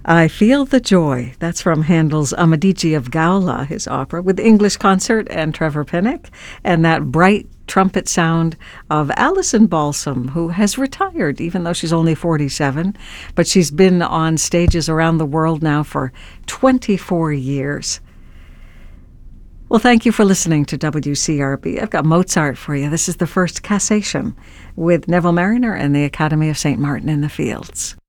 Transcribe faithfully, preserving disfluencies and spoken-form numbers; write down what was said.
I Feel the Joy. That's from Handel's Amadigi of Gaula, his opera, with English concert and Trevor Pinnock, and that bright trumpet sound of Alison Balsam, who has retired, even though she's only forty-seven, but she's been on stages around the world now for twenty-four years. Well, thank you for listening to W C R B. I've got Mozart for you. This is the first Cassation with Neville Marriner and the Academy of Saint Martin in the Fields.